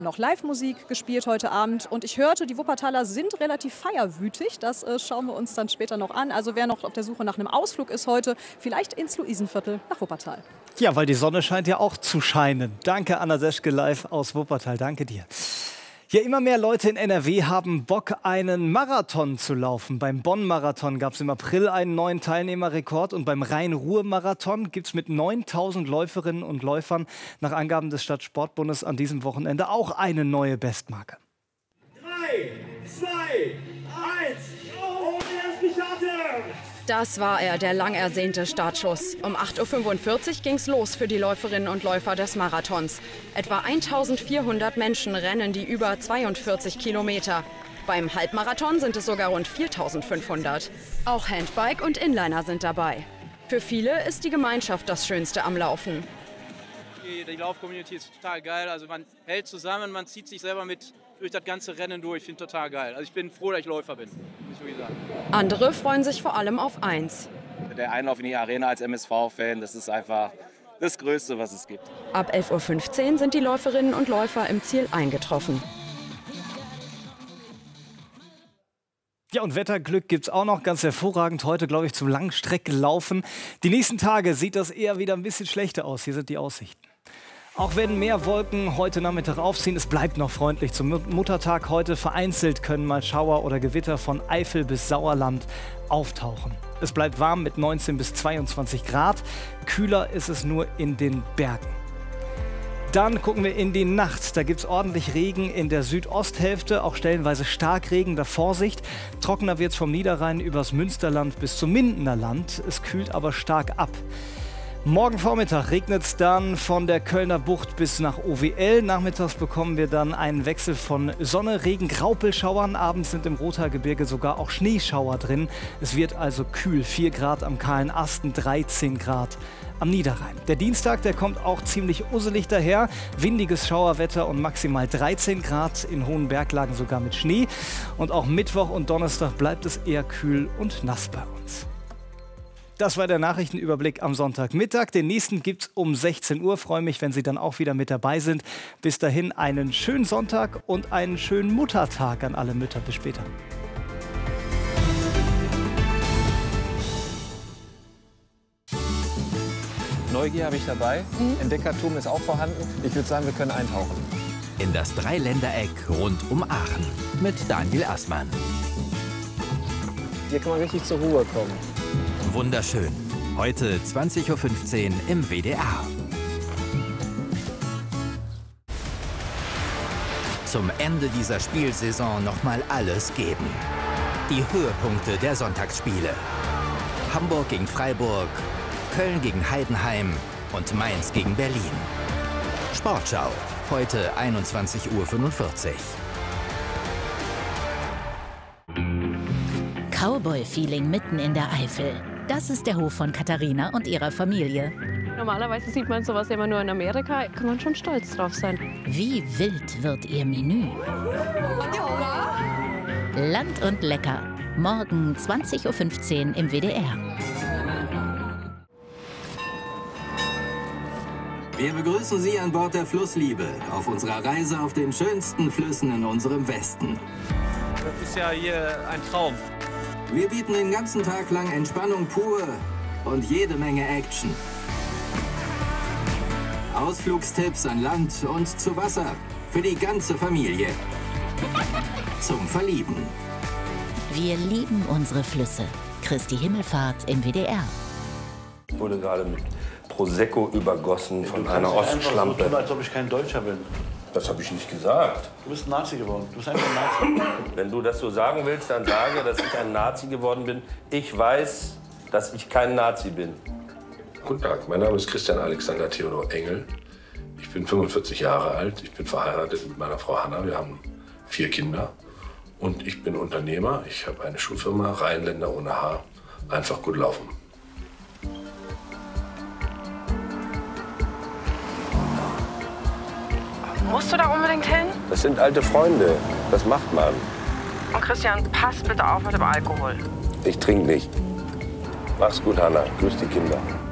Noch Live-Musik gespielt heute Abend und ich hörte, die Wuppertaler sind relativ feierwütig. Das schauen wir uns dann später noch an. Also wer noch auf der Suche nach einem Ausflug ist heute, vielleicht ins Luisenviertel nach Wuppertal. Ja, weil die Sonne scheint ja auch zu scheinen. Danke, Anna Seschke, live aus Wuppertal. Danke dir. Ja, immer mehr Leute in NRW haben Bock, einen Marathon zu laufen. Beim Bonn-Marathon gab es im April einen neuen Teilnehmerrekord und beim Rhein-Ruhr-Marathon gibt es mit 9.000 Läuferinnen und Läufern nach Angaben des Stadtsportbundes an diesem Wochenende auch eine neue Bestmarke. 3, 2, 1 und er ist gestartet! Das war er, der lang ersehnte Startschuss. Um 8:45 Uhr ging es los für die Läuferinnen und Läufer des Marathons. Etwa 1.400 Menschen rennen die über 42 Kilometer. Beim Halbmarathon sind es sogar rund 4.500. Auch Handbike und Inliner sind dabei. Für viele ist die Gemeinschaft das Schönste am Laufen. Die Lauf-Community ist total geil. Also man hält zusammen, man zieht sich selber mit durch das ganze Rennen durch. Ich finde total geil. Also ich bin froh, dass ich Läufer bin, muss ich wirklich sagen. Andere freuen sich vor allem auf eins. Der Einlauf in die Arena als MSV-Fan, das ist einfach das Größte, was es gibt. Ab 11:15 Uhr sind die Läuferinnen und Läufer im Ziel eingetroffen. Ja, und Wetterglück gibt es auch noch ganz hervorragend heute, glaube ich, zum Langstreckenlaufen. Die nächsten Tage sieht das eher wieder ein bisschen schlechter aus. Hier sind die Aussichten. Auch wenn mehr Wolken heute Nachmittag aufziehen, es bleibt noch freundlich. Zum Muttertag heute vereinzelt können mal Schauer oder Gewitter von Eifel bis Sauerland auftauchen. Es bleibt warm mit 19 bis 22 Grad. Kühler ist es nur in den Bergen. Dann gucken wir in die Nacht. Da gibt es ordentlich Regen in der Südosthälfte, auch stellenweise Starkregen, da Vorsicht. Trockener wird es vom Niederrhein übers Münsterland bis zum Mindener Land. Es kühlt aber stark ab. Morgen Vormittag regnet es dann von der Kölner Bucht bis nach OWL. Nachmittags bekommen wir dann einen Wechsel von Sonne, Regen, Graupelschauern. Abends sind im Rothaargebirge sogar auch Schneeschauer drin. Es wird also kühl. 4 Grad am Kahlen Asten, 13 Grad am Niederrhein. Der Dienstag, der kommt auch ziemlich usselig daher. Windiges Schauerwetter und maximal 13 Grad, in hohen Berglagen sogar mit Schnee. Und auch Mittwoch und Donnerstag bleibt es eher kühl und nass bei uns. Das war der Nachrichtenüberblick am Sonntagmittag. Den nächsten gibt es um 16 Uhr. Freue mich, wenn Sie dann auch wieder mit dabei sind. Bis dahin einen schönen Sonntag und einen schönen Muttertag an alle Mütter. Bis später. Neugier habe ich dabei. Entdeckertum ist auch vorhanden. Ich würde sagen, wir können eintauchen. In das Dreiländereck rund um Aachen mit Daniel Assmann. Hier kann man richtig zur Ruhe kommen. Wunderschön. Heute 20:15 Uhr im WDR. Zum Ende dieser Spielsaison noch mal alles geben. Die Höhepunkte der Sonntagsspiele. Hamburg gegen Freiburg, Köln gegen Heidenheim und Mainz gegen Berlin. Sportschau, heute 21:45 Uhr. Cowboy-Feeling mitten in der Eifel. Das ist der Hof von Katharina und ihrer Familie. Normalerweise sieht man sowas immer nur in Amerika. Kann man schon stolz drauf sein. Wie wild wird ihr Menü? Land und lecker. Morgen 20:15 Uhr im WDR. Wir begrüßen Sie an Bord der Flussliebe auf unserer Reise auf den schönsten Flüssen in unserem Westen. Das ist ja hier ein Traum. Wir bieten den ganzen Tag lang Entspannung pur und jede Menge Action. Ausflugstipps an Land und zu Wasser für die ganze Familie. Zum Verlieben. Wir lieben unsere Flüsse. Christi Himmelfahrt im WDR. Ich wurde gerade mit Prosecco übergossen von einer Ostschlampe. So tun, als ob ich kein Deutscher bin. Das habe ich nicht gesagt. Du bist ein Nazi geworden. Du bist einfach ein Nazi. Wenn du das so sagen willst, dann sage, dass ich ein Nazi geworden bin. Ich weiß, dass ich kein Nazi bin. Guten Tag, mein Name ist Christian Alexander Theodor Engel. Ich bin 45 Jahre alt. Ich bin verheiratet mit meiner Frau Hanna. Wir haben 4 Kinder. Und ich bin Unternehmer. Ich habe eine Schuhfirma, Rheinländer ohne Haar. Einfach gut laufen. Musst du da unbedingt hin? Das sind alte Freunde. Das macht man. Und Christian, pass bitte auf mit dem Alkohol. Ich trinke nicht. Mach's gut, Hanna. Grüß die Kinder.